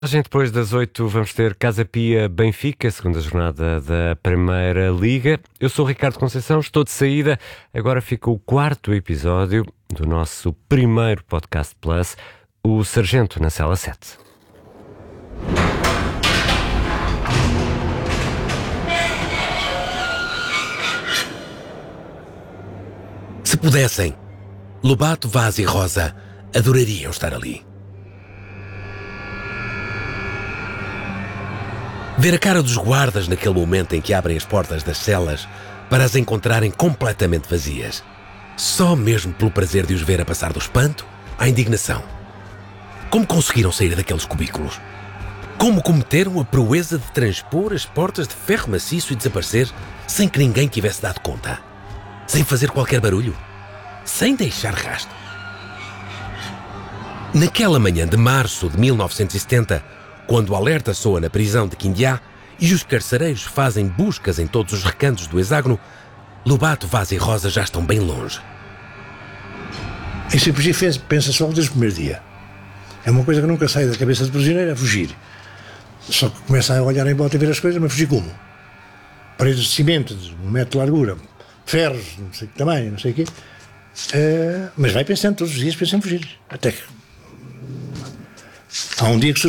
Depois das 8 vamos ter Casa Pia Benfica, segunda jornada da Primeira Liga. Eu sou o Ricardo Conceição, estou de saída. Agora fica o quarto episódio do nosso primeiro podcast plus, o Sargento na Cela 7. Se pudessem, Lobato, Vaz e Rosa adorariam estar ali. Ver a cara dos guardas naquele momento em que abrem as portas das celas para as encontrarem completamente vazias. Só mesmo pelo prazer de os ver a passar do espanto à indignação. Como conseguiram sair daqueles cubículos? Como cometeram a proeza de transpor as portas de ferro maciço e desaparecer sem que ninguém tivesse dado conta? Sem fazer qualquer barulho? Sem deixar rastro? Naquela manhã de março de 1970, quando o alerta soa na prisão de Quindiá e os carcereiros fazem buscas em todos os recantos do hexágono, Lobato, Vaz e Rosa já estão bem longe. Em CPG pensa-se logo desde o primeiro dia. É uma coisa que nunca sai da cabeça do prisioneiro, é fugir. Só que começa a olhar em volta e ver as coisas, mas fugir como? Paredes de cimento, de 1 metro de largura, ferros, não sei que tamanho, não sei o quê. Mas vai pensando todos os dias, pensa em fugir. Até que há um dia que surge